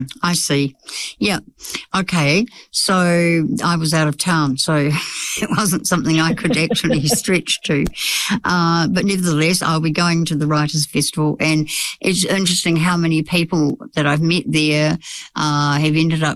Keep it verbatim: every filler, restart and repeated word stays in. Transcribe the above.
I see. Yeah. Okay. So I was out of town, so it wasn't something I could actually stretch to. Uh, but nevertheless, I'll be going to the Writers' Festival, and it's interesting how many people that I've met there uh, have ended up